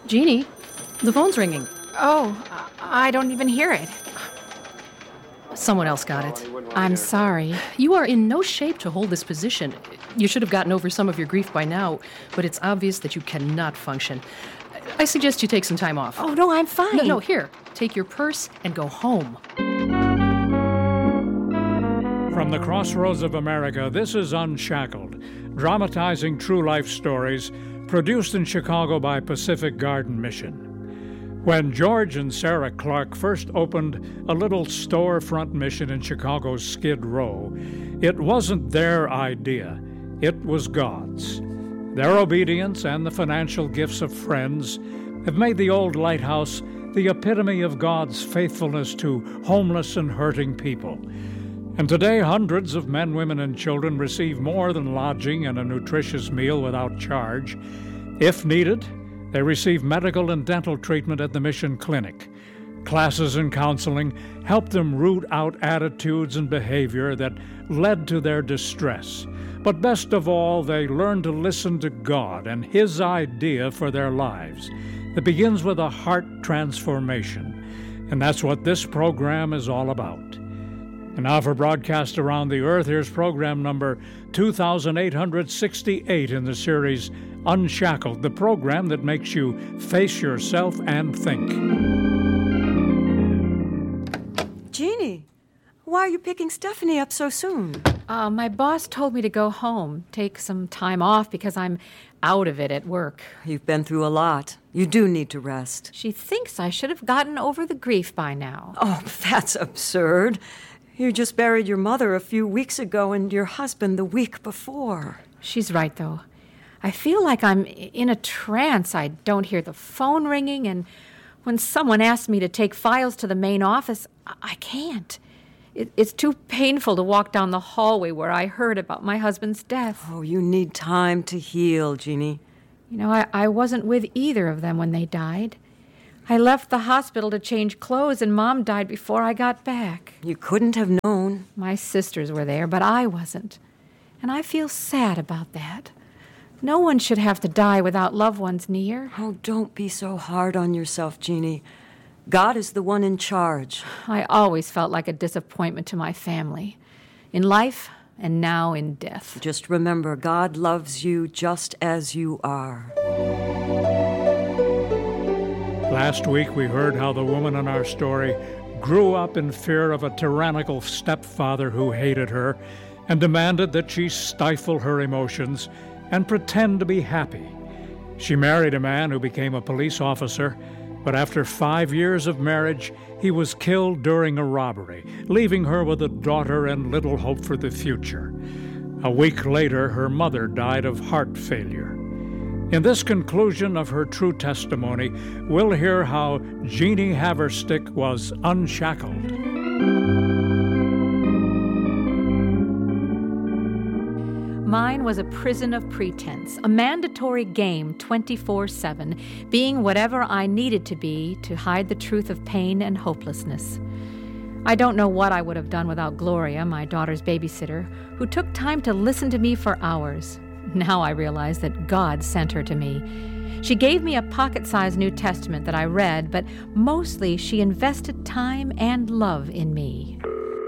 Jeannie, the phone's ringing. Oh, I don't even hear it. Someone else got it. I'm sorry. You are in no shape to hold this position. You should have gotten over some of your grief by now, but it's obvious that you cannot function. I suggest you take some time off. Oh, no, I'm fine. No, here. Take your purse and go home. From the crossroads of America, this is Unshackled, dramatizing true life stories, produced in Chicago by Pacific Garden Mission. When George and Sarah Clark first opened a little storefront mission in Chicago's Skid Row, it wasn't their idea, it was God's. Their obedience and the financial gifts of friends have made the old lighthouse the epitome of God's faithfulness to homeless and hurting people. And today, hundreds of men, women, and children receive more than lodging and a nutritious meal without charge. If needed, they receive medical and dental treatment at the Mission Clinic. Classes and counseling help them root out attitudes and behavior that led to their distress. But best of all, they learn to listen to God and His idea for their lives. It begins with a heart transformation. And that's what this program is all about. And now for broadcast around the earth, here's program number 2868 in the series Unshackled, the program that makes you face yourself and think. Jeannie, why are you picking Stephanie up so soon? My boss told me to go home, take some time off because I'm out of it at work. You've been through a lot. You do need to rest. She thinks I should have gotten over the grief by now. Oh, that's absurd. You just buried your mother a few weeks ago and your husband the week before. She's right, though. I feel like I'm in a trance. I don't hear the phone ringing, and when someone asks me to take files to the main office, I can't. It's too painful to walk down the hallway where I heard about my husband's death. Oh, you need time to heal, Jeannie. You know, I wasn't with either of them when they died. I left the hospital to change clothes, and Mom died before I got back. You couldn't have known. My sisters were there, but I wasn't. And I feel sad about that. No one should have to die without loved ones near. Oh, don't be so hard on yourself, Jeannie. God is the one in charge. I always felt like a disappointment to my family. In life and now in death. Just remember, God loves you just as you are. Last week, we heard how the woman in our story grew up in fear of a tyrannical stepfather who hated her and demanded that she stifle her emotions and pretend to be happy. She married a man who became a police officer, but after 5 years of marriage, he was killed during a robbery, leaving her with a daughter and little hope for the future. A week later, her mother died of heart failure. In this conclusion of her true testimony, we'll hear how Jeannie Haverstick was unshackled. Mine was a prison of pretense, a mandatory game 24/7, being whatever I needed to be to hide the truth of pain and hopelessness. I don't know what I would have done without Gloria, my daughter's babysitter, who took time to listen to me for hours. Now I realize that God sent her to me. She gave me a pocket-sized New Testament that I read, but mostly she invested time and love in me.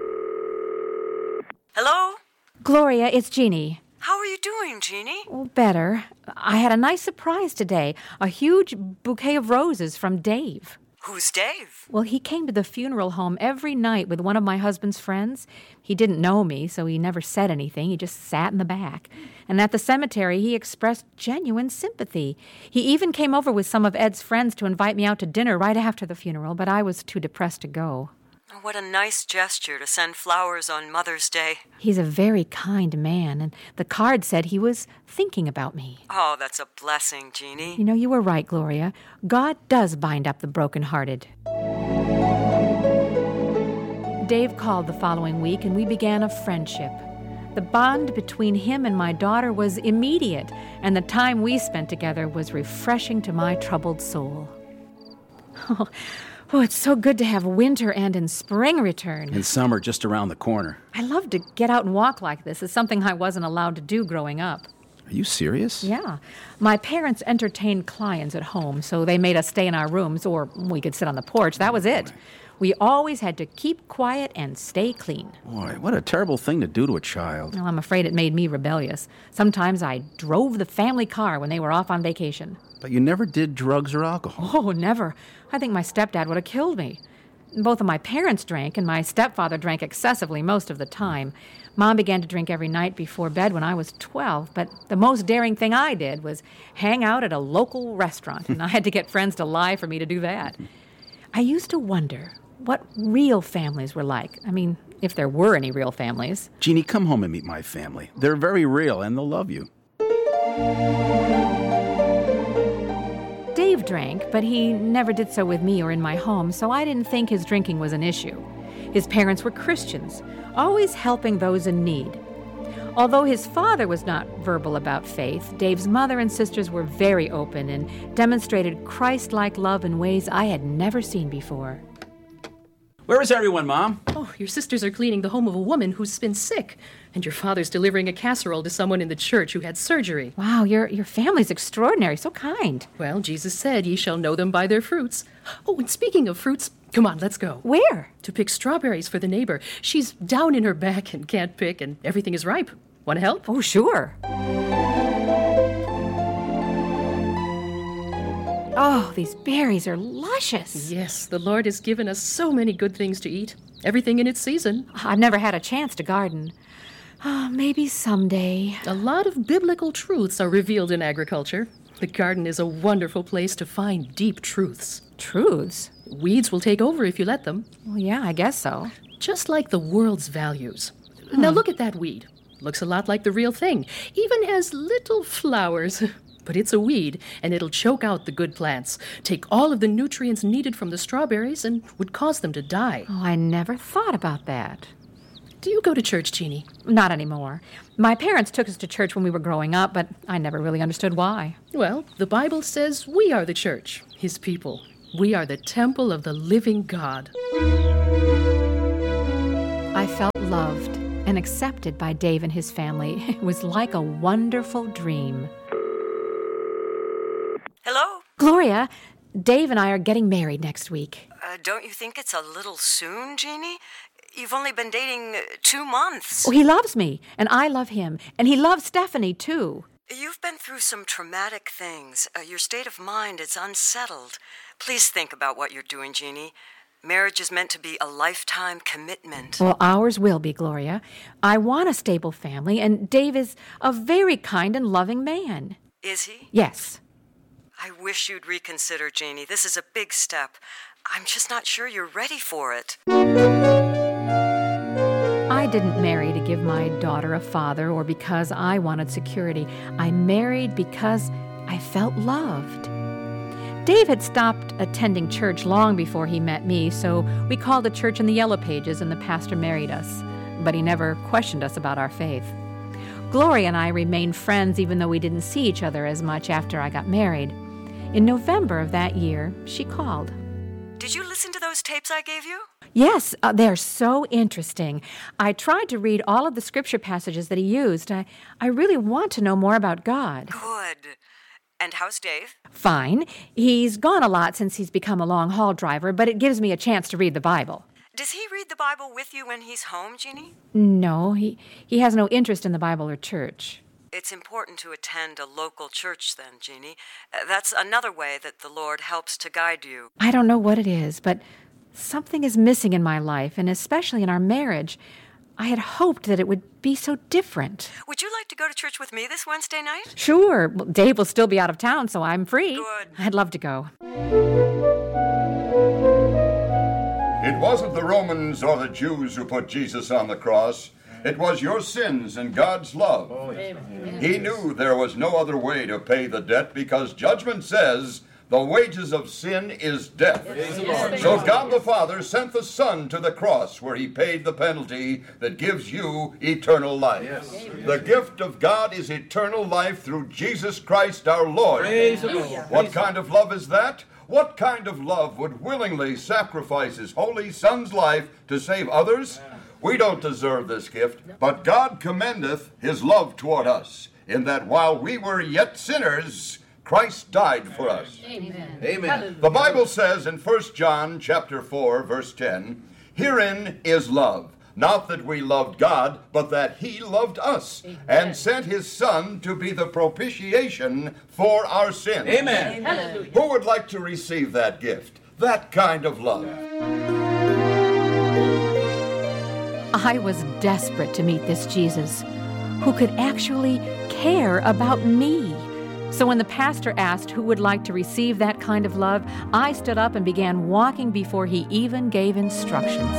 Hello? Gloria, it's Jeannie. How are you doing, Jeannie? Well, better. I had a nice surprise today. A huge bouquet of roses from Dave. Who's Dave? Well, he came to the funeral home every night with one of my husband's friends. He didn't know me, so he never said anything. He just sat in the back. And at the cemetery, he expressed genuine sympathy. He even came over with some of Ed's friends to invite me out to dinner right after the funeral, but I was too depressed to go. What a nice gesture to send flowers on Mother's Day. He's a very kind man, and the card said he was thinking about me. Oh, that's a blessing, Jeannie. You know, you were right, Gloria. God does bind up the brokenhearted. Dave called the following week, and we began a friendship. The bond between him and my daughter was immediate, and the time we spent together was refreshing to my troubled soul. Oh, it's so good to have winter and spring return. And summer just around the corner. I love to get out and walk like this. It's something I wasn't allowed to do growing up. Are you serious? Yeah. My parents entertained clients at home, so they made us stay in our rooms, or we could sit on the porch. That was it. We always had to keep quiet and stay clean. Boy, what a terrible thing to do to a child. Well, I'm afraid it made me rebellious. Sometimes I drove the family car when they were off on vacation. But you never did drugs or alcohol. Oh, never. I think my stepdad would have killed me. Both of my parents drank, and my stepfather drank excessively most of the time. Mom began to drink every night before bed when I was 12, but the most daring thing I did was hang out at a local restaurant, and I had to get friends to lie for me to do that. I used to wonder what real families were like. I mean, if there were any real families. Jeannie, come home and meet my family. They're very real, and they'll love you. Dave drank, but he never did so with me or in my home, so I didn't think his drinking was an issue. His parents were Christians, always helping those in need. Although his father was not verbal about faith, Dave's mother and sisters were very open and demonstrated Christ-like love in ways I had never seen before. Where is everyone, Mom? Oh, your sisters are cleaning the home of a woman who's been sick, and your father's delivering a casserole to someone in the church who had surgery. Wow, your family's extraordinary, so kind. Well, Jesus said, "Ye shall know them by their fruits." Oh, and speaking of fruits, come on, let's go. Where? To pick strawberries for the neighbor. She's down in her back and can't pick, and everything is ripe. Want to help? Oh, sure. Oh, these berries are luscious. Yes, the Lord has given us so many good things to eat. Everything in its season. I've never had a chance to garden. Maybe someday. A lot of biblical truths are revealed in agriculture. The garden is a wonderful place to find deep truths. Truths? Weeds will take over if you let them. Well, yeah, I guess so. Just like the world's values. Now look at that weed. Looks a lot like the real thing. Even has little flowers. But it's a weed, and it'll choke out the good plants, take all of the nutrients needed from the strawberries, and would cause them to die. Oh, I never thought about that. Do you go to church, Jeannie? Not anymore. My parents took us to church when we were growing up, but I never really understood why. Well, the Bible says we are the church, His people. We are the temple of the living God. I felt loved and accepted by Dave and his family. It was like a wonderful dream. Hello? Gloria, Dave and I are getting married next week. Don't you think it's a little soon, Jeannie? You've only been dating 2 months. Oh, he loves me, and I love him, and he loves Stephanie, too. You've been through some traumatic things. Your state of mind is unsettled. Please think about what you're doing, Jeannie. Marriage is meant to be a lifetime commitment. Well, ours will be, Gloria. I want a stable family, and Dave is a very kind and loving man. Is he? Yes. I wish you'd reconsider, Jeannie. This is a big step. I'm just not sure you're ready for it. I didn't marry to give my daughter a father or because I wanted security. I married because I felt loved. Dave had stopped attending church long before he met me, so we called a church in the Yellow Pages and the pastor married us. But he never questioned us about our faith. Gloria and I remained friends even though we didn't see each other as much after I got married. In November of that year, she called. Did you listen to those tapes I gave you? Yes, they're so interesting. I tried to read all of the scripture passages that he used. I really want to know more about God. Good. And how's Dave? Fine. He's gone a lot since he's become a long-haul driver, but it gives me a chance to read the Bible. Does he read the Bible with you when he's home, Jeannie? No, he has no interest in the Bible or church. It's important to attend a local church then, Jeannie. That's another way that the Lord helps to guide you. I don't know what it is, but something is missing in my life, and especially in our marriage. I had hoped that it would be so different. Would you like to go to church with me this Wednesday night? Sure. Well, Dave will still be out of town, so I'm free. Good. I'd love to go. It wasn't the Romans or the Jews who put Jesus on the cross. It was your sins and God's love. He knew there was no other way to pay the debt because judgment says the wages of sin is death. So God the Father sent the Son to the cross where he paid the penalty that gives you eternal life. The gift of God is eternal life through Jesus Christ our Lord. What kind of love is that? What kind of love would willingly sacrifice his holy Son's life to save others? We don't deserve this gift, but God commendeth his love toward us, in that while we were yet sinners, Christ died for us. Amen. Amen. The Bible says in 1 John chapter 4, verse 10, "Herein is love, not that we loved God, but that he loved us, and sent his Son to be the propitiation for our sins." Amen. Hallelujah. Who would like to receive that gift, that kind of love? I was desperate to meet this Jesus who could actually care about me. So when the pastor asked who would like to receive that kind of love, I stood up and began walking before he even gave instructions.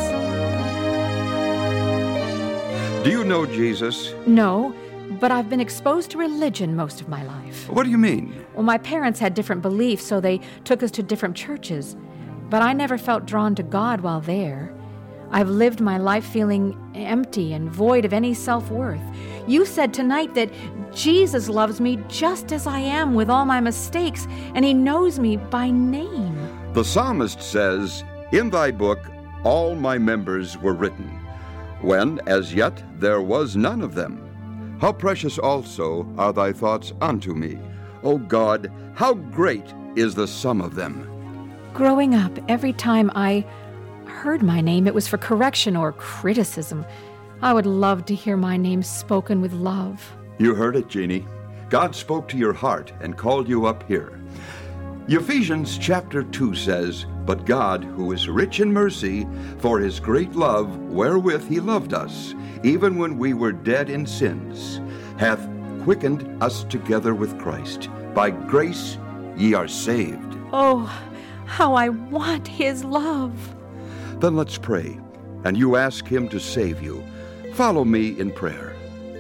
Do you know Jesus? No, but I've been exposed to religion most of my life. What do you mean? Well, my parents had different beliefs, so they took us to different churches. But I never felt drawn to God while there. I've lived my life feeling empty and void of any self-worth. You said tonight that Jesus loves me just as I am with all my mistakes, and he knows me by name. The psalmist says, "In thy book all my members were written, when as yet there was none of them. How precious also are thy thoughts unto me. O God, how great is the sum of them." Growing up, every time I heard my name, it was for correction or criticism. I would love to hear my name spoken with love. You heard it, Jeannie. God spoke to your heart and called you up here. Ephesians chapter 2 says, "But God, who is rich in mercy, for his great love wherewith he loved us, even when we were dead in sins, hath quickened us together with Christ. By grace ye are saved." Oh, how I want his love. Then let's pray, and you ask him to save you. Follow me in prayer.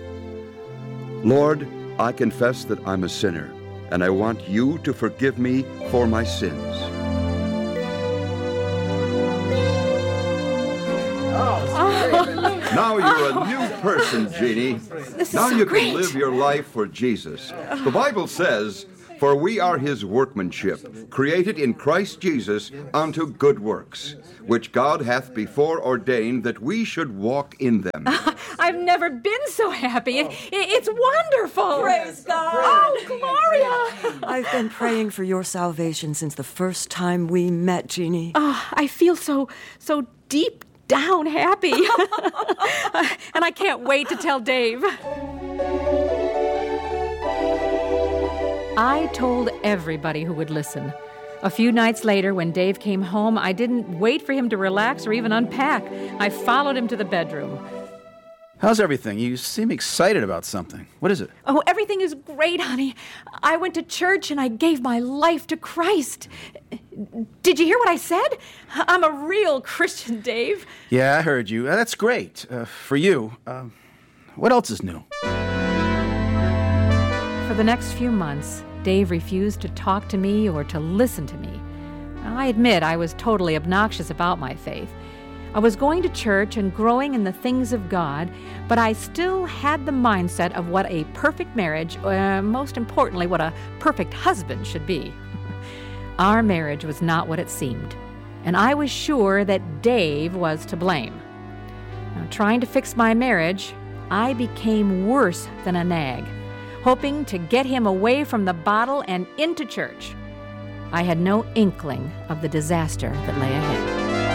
Lord, I confess that I'm a sinner, and I want you to forgive me for my sins. Now you're a new person, Jeannie. Now you can live your life for Jesus. The Bible says, "For we are his workmanship, created in Christ Jesus unto good works, which God hath before ordained that we should walk in them." I've never been so happy. It's wonderful. Praise God. Oh, Gloria. I've been praying for your salvation since the first time we met, Jeannie. I feel so deep down happy. And I can't wait to tell Dave. I told everybody who would listen. A few nights later, when Dave came home, I didn't wait for him to relax or even unpack. I followed him to the bedroom. How's everything? You seem excited about something. What is it? Oh, everything is great, honey. I went to church and I gave my life to Christ. Did you hear what I said? I'm a real Christian, Dave. Yeah, I heard you. That's great. For you. What else is new? For the next few months, Dave refused to talk to me or to listen to me. I admit I was totally obnoxious about my faith. I was going to church and growing in the things of God, but I still had the mindset of what a perfect marriage, most importantly, what a perfect husband should be. Our marriage was not what it seemed, and I was sure that Dave was to blame. Now, trying to fix my marriage, I became worse than a nag, hoping to get him away from the bottle and into church. I had no inkling of the disaster that lay ahead.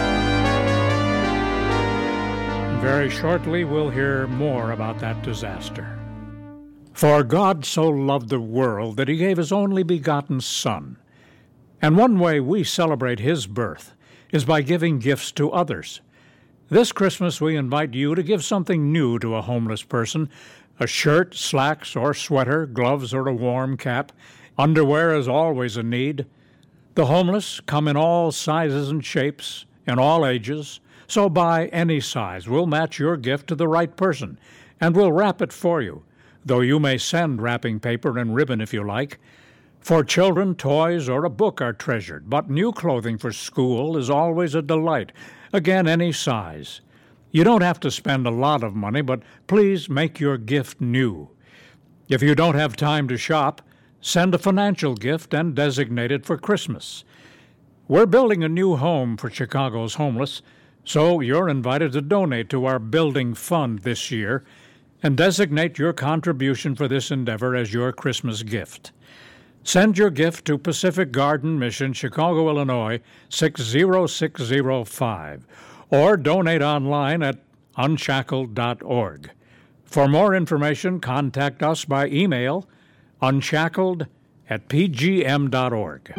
Very shortly, we'll hear more about that disaster. For God so loved the world that he gave his only begotten Son. And one way we celebrate his birth is by giving gifts to others. This Christmas, we invite you to give something new to a homeless person: a shirt, slacks, or sweater, gloves, or a warm cap. Underwear is always a need. The homeless come in all sizes and shapes, in all ages. So buy any size. We'll match your gift to the right person, and we'll wrap it for you, though you may send wrapping paper and ribbon if you like. For children, toys or a book are treasured, but new clothing for school is always a delight. Again, any size. You don't have to spend a lot of money, but please make your gift new. If you don't have time to shop, send a financial gift and designate it for Christmas. We're building a new home for Chicago's homeless, so you're invited to donate to our building fund this year. and designate your contribution for this endeavor as your Christmas gift. Send your gift to Pacific Garden Mission, Chicago, Illinois, 60605, or donate online at unshackled.org. For more information, contact us by email, unshackled@pgm.org.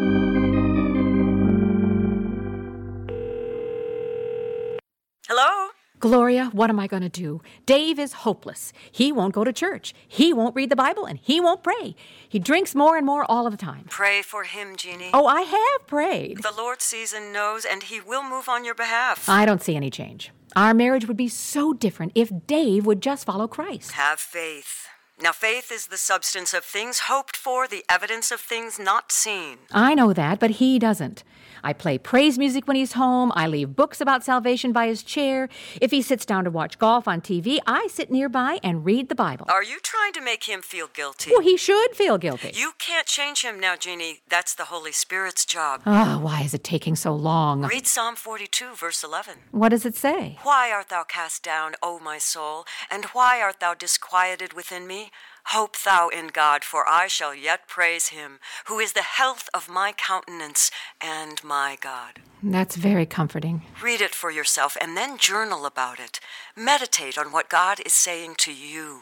Hello? Gloria, what am I going to do? Dave is hopeless. He won't go to church. He won't read the Bible, and he won't pray. He drinks more and more all of the time. Pray for him, Jeannie. Oh, I have prayed. The Lord sees and knows, and he will move on your behalf. I don't see any change. Our marriage would be so different if Dave would just follow Christ. Have faith. Now, faith is the substance of things hoped for, the evidence of things not seen. I know that, but he doesn't. I play praise music when he's home. I leave books about salvation by his chair. If he sits down to watch golf on TV, I sit nearby and read the Bible. Are you trying to make him feel guilty? Well, he should feel guilty. You can't change him now, Jeannie. That's the Holy Spirit's job. Why is it taking so long? Read Psalm 42, verse 11. What does it say? Why art thou cast down, O my soul? And why art thou disquieted within me? Hope thou in God, for I shall yet praise him, who is the health of my countenance and my God. That's very comforting. Read it for yourself and then journal about it. Meditate on what God is saying to you.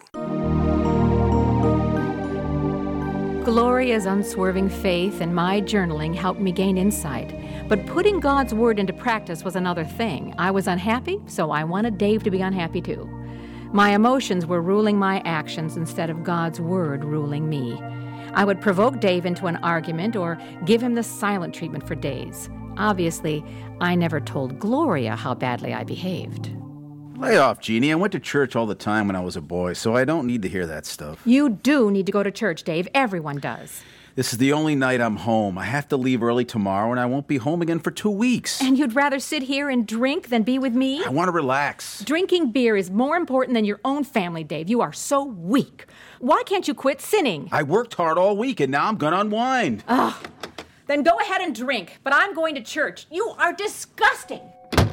Gloria's unswerving faith and my journaling helped me gain insight. But putting God's word into practice was another thing. I was unhappy, so I wanted Dave to be unhappy too. My emotions were ruling my actions instead of God's word ruling me. I would provoke Dave into an argument or give him the silent treatment for days. Obviously, I never told Gloria how badly I behaved. Lay off, Jeannie. I went to church all the time when I was a boy, so I don't need to hear that stuff. You do need to go to church, Dave. Everyone does. This is the only night I'm home. I have to leave early tomorrow, and I won't be home again for 2 weeks. And you'd rather sit here and drink than be with me? I want to relax. Drinking beer is more important than your own family, Dave. You are so weak. Why can't you quit sinning? I worked hard all week, and now I'm going to unwind. Then go ahead and drink, but I'm going to church. You are disgusting.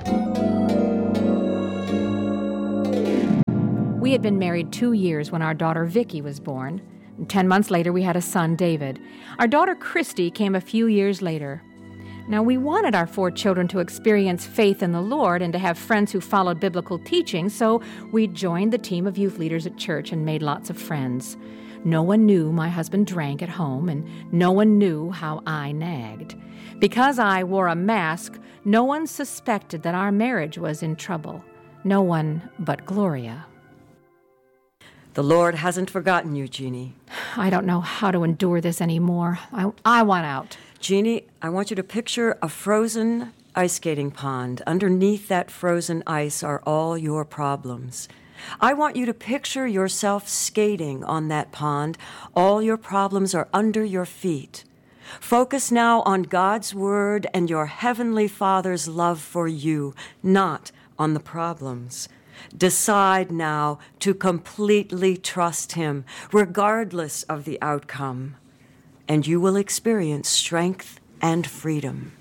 We had been married 2 years when our daughter Vicky was born. 10 months later, we had a son, David. Our daughter, Christy, came a few years later. Now, we wanted our 4 children to experience faith in the Lord and to have friends who followed biblical teaching, so we joined the team of youth leaders at church and made lots of friends. No one knew my husband drank at home, and no one knew how I nagged. Because I wore a mask, no one suspected that our marriage was in trouble. No one but Gloria. The Lord hasn't forgotten you, Jeannie. I don't know how to endure this anymore. I want out. Jeannie, I want you to picture a frozen ice skating pond. Underneath that frozen ice are all your problems. I want you to picture yourself skating on that pond. All your problems are under your feet. Focus now on God's word and your Heavenly Father's love for you, not on the problems. Decide now to completely trust Him, regardless of the outcome, and you will experience strength and freedom.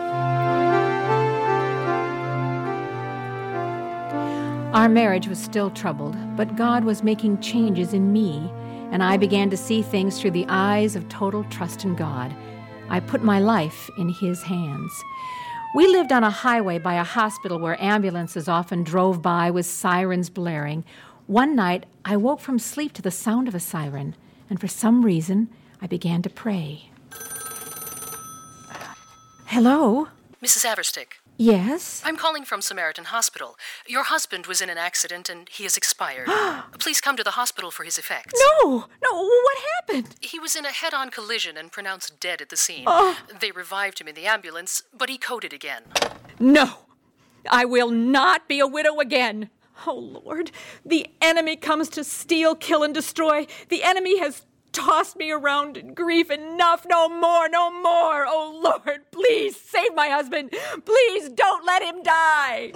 Our marriage was still troubled, but God was making changes in me, and I began to see things through the eyes of total trust in God. I put my life in His hands. We lived on a highway by a hospital where ambulances often drove by with sirens blaring. One night, I woke from sleep to the sound of a siren, and for some reason, I began to pray. Hello? Mrs. Averstick. Yes? I'm calling from Samaritan Hospital. Your husband was in an accident and he has expired. Please come to the hospital for his effects. No, what happened? He was in a head-on collision and pronounced dead at the scene. They revived him in the ambulance, but he coded again. No, I will not be a widow again. Oh, Lord, the enemy comes to steal, kill, and destroy. The enemy has tossed me around in grief. Enough, no more. Oh, Lord, please save my husband. Please don't let him die.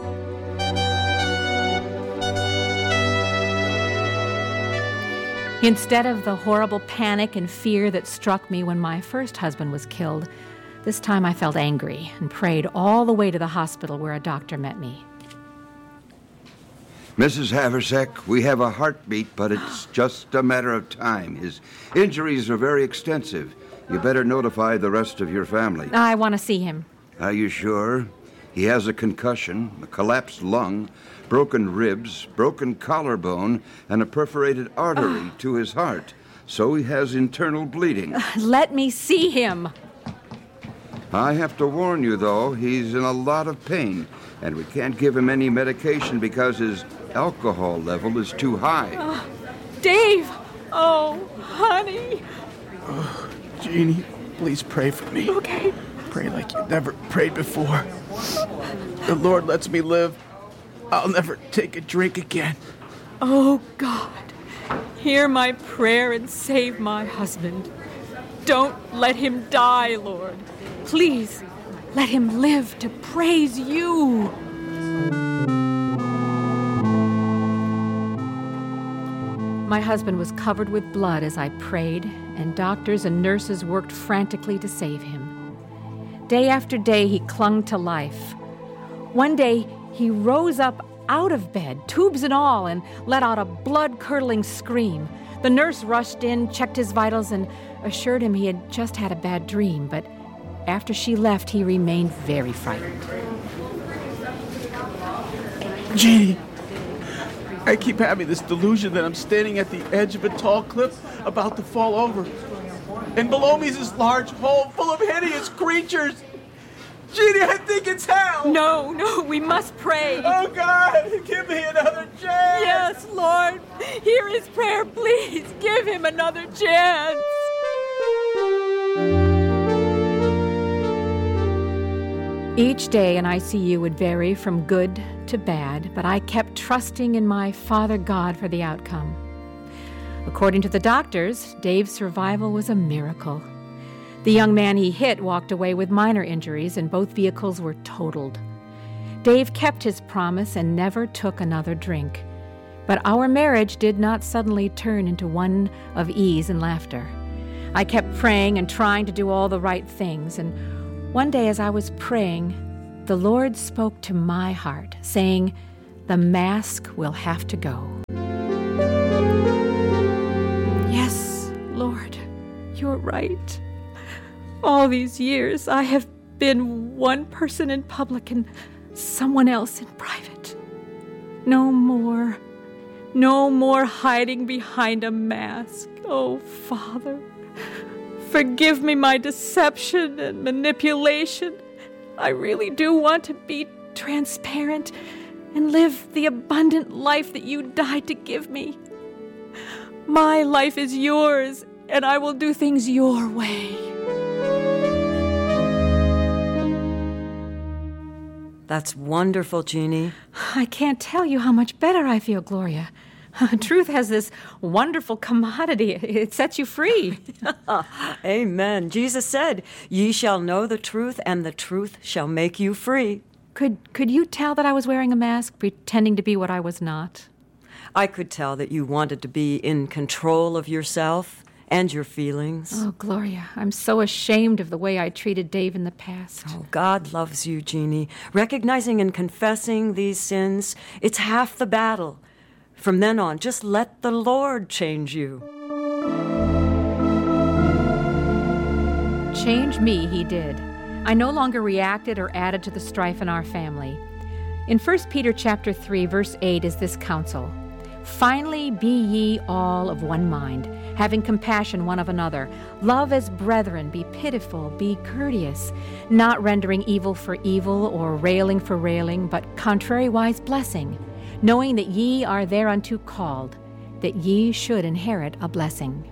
Instead of the horrible panic and fear that struck me when my first husband was killed, this time I felt angry and prayed all the way to the hospital where a doctor met me. Mrs. Haversack, we have a heartbeat, but it's just a matter of time. His injuries are very extensive. You better notify the rest of your family. I want to see him. Are you sure? He has a concussion, a collapsed lung, broken ribs, broken collarbone, and a perforated artery to his heart. So he has internal bleeding. Let me see him. I have to warn you, though, he's in a lot of pain, and we can't give him any medication because his alcohol level is too high. Dave! Oh, honey. Oh, Jeannie, please pray for me. Okay. Pray like you never prayed before. The Lord lets me live. I'll never take a drink again. Oh, God. Hear my prayer and save my husband. Don't let him die, Lord. Please, let him live to praise you. My husband was covered with blood as I prayed, and doctors and nurses worked frantically to save him. Day after day, he clung to life. One day, he rose up out of bed, tubes and all, and let out a blood-curdling scream. The nurse rushed in, checked his vitals, and assured him he had just had a bad dream, but after she left, he remained very frightened. Jeannie, I keep having this delusion that I'm standing at the edge of a tall cliff about to fall over. And below me is this large hole full of hideous creatures. Jeannie, I think it's hell. No, we must pray. Oh, God, give me another chance. Yes, Lord. Hear his prayer, please. Give him another chance. Each day in ICU would vary from good to bad, but I kept trusting in my Father God for the outcome. According to the doctors, Dave's survival was a miracle. The young man he hit walked away with minor injuries, and both vehicles were totaled. Dave kept his promise and never took another drink. But our marriage did not suddenly turn into one of ease and laughter. I kept praying and trying to do all the right things, and one day as I was praying, the Lord spoke to my heart, saying, "The mask will have to go." Yes, Lord, you're right. All these years, I have been one person in public and someone else in private. No more hiding behind a mask. Oh, Father, forgive me my deception and manipulation. I really do want to be transparent and live the abundant life that you died to give me. My life is yours, and I will do things your way. That's wonderful, Jeannie. I can't tell you how much better I feel, Gloria. Truth has this wonderful commodity. It sets you free. Amen. Jesus said, "Ye shall know the truth, and the truth shall make you free." Could you tell that I was wearing a mask, pretending to be what I was not? I could tell that you wanted to be in control of yourself and your feelings. Oh, Gloria, I'm so ashamed of the way I treated Dave in the past. Oh, God loves you, Jeannie. Recognizing and confessing these sins, it's half the battle. From then on, just let the Lord change you. Change me, he did. I no longer reacted or added to the strife in our family. In 1 Peter chapter 3, verse 8 is this counsel: "Finally be ye all of one mind, having compassion one of another. Love as brethren, be pitiful, be courteous, not rendering evil for evil or railing for railing, but contrariwise blessing, knowing that ye are thereunto called, that ye should inherit a blessing."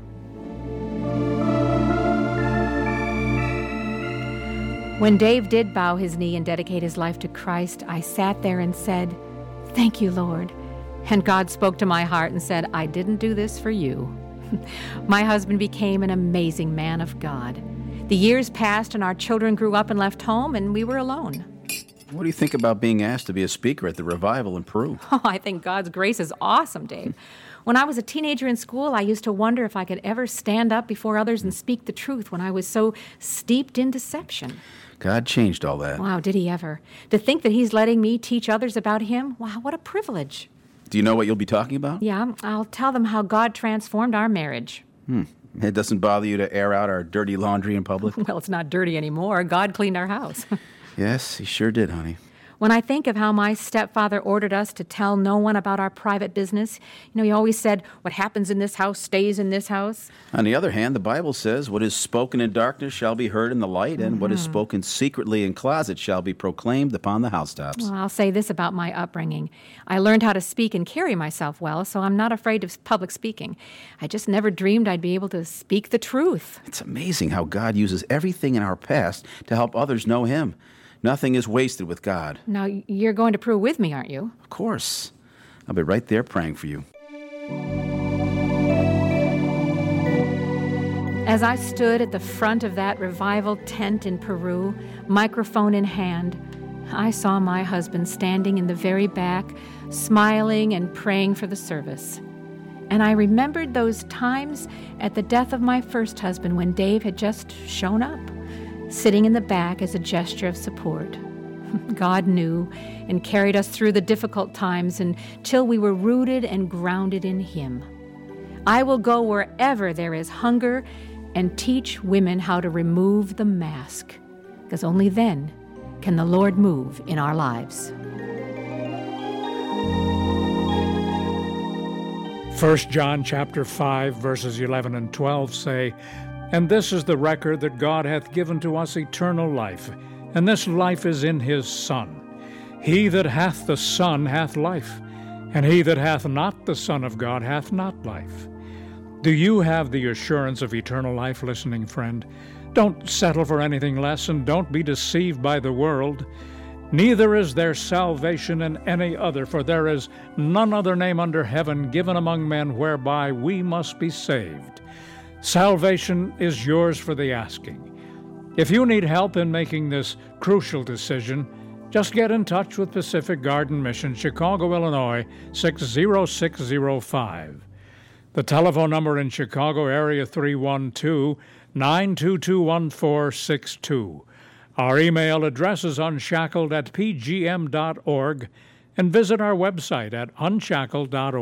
When Dave did bow his knee and dedicate his life to Christ, I sat there and said, "Thank you, Lord." And God spoke to my heart and said, "I didn't do this for you." My husband became an amazing man of God. The years passed and our children grew up and left home, and we were alone. What do you think about being asked to be a speaker at the revival in Peru? Oh, I think God's grace is awesome, Dave. When I was a teenager in school, I used to wonder if I could ever stand up before others and speak the truth when I was so steeped in deception. God changed all that. Wow, did he ever? To think that he's letting me teach others about him? Wow, what a privilege. Do you know what you'll be talking about? Yeah, I'll tell them how God transformed our marriage. It doesn't bother you to air out our dirty laundry in public? Well, it's not dirty anymore. God cleaned our house. Yes, he sure did, honey. When I think of how my stepfather ordered us to tell no one about our private business, he always said, what happens in this house stays in this house. On the other hand, the Bible says, what is spoken in darkness shall be heard in the light, and what is spoken secretly in closets shall be proclaimed upon the housetops. Well, I'll say this about my upbringing. I learned how to speak and carry myself well, so I'm not afraid of public speaking. I just never dreamed I'd be able to speak the truth. It's amazing how God uses everything in our past to help others know him. Nothing is wasted with God. Now, you're going to Peru with me, aren't you? Of course. I'll be right there praying for you. As I stood at the front of that revival tent in Peru, microphone in hand, I saw my husband standing in the very back, smiling and praying for the service. And I remembered those times at the death of my first husband when Dave had just shown up, sitting in the back as a gesture of support. God knew and carried us through the difficult times until we were rooted and grounded in him. I will go wherever there is hunger and teach women how to remove the mask, because only then can the Lord move in our lives. 1 John chapter 5, verses 11 and 12 say, "And this is the record that God hath given to us eternal life, and this life is in his Son. He that hath the Son hath life, and he that hath not the Son of God hath not life." Do you have the assurance of eternal life, listening friend? Don't settle for anything less, and don't be deceived by the world. Neither is there salvation in any other, for there is none other name under heaven given among men whereby we must be saved. Salvation is yours for the asking. If you need help in making this crucial decision, just get in touch with Pacific Garden Mission, Chicago, Illinois, 60605. The telephone number in Chicago area 312-922-1462. Our email address is unshackled@pgm.org, and visit our website at unshackled.org.